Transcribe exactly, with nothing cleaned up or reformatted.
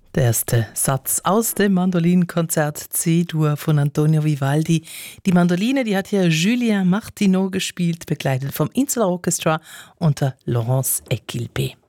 Der erste Satz aus dem Mandolinenkonzert C-Dur von Antonio Vivaldi. Die Mandoline, die hat hier Julien Martineau gespielt, begleitet vom Insular Orchestra unter Laurence Equilpé.